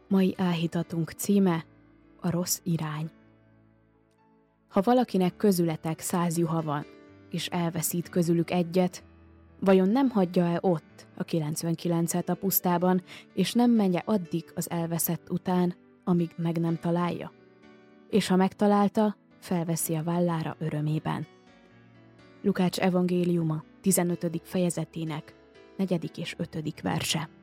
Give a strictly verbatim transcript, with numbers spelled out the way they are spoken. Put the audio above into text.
Mai áhítatunk címe a rossz irány. Ha valakinek közületek száz juha van, és elveszít közülük egyet, vajon nem hagyja-e ott a kilencvenkilencet a pusztában, és nem menje addig az elveszett után, amíg meg nem találja? És ha megtalálta, felveszi a vállára örömében. Lukács evangéliuma tizenötödik fejezetének negyedik és ötödik verse.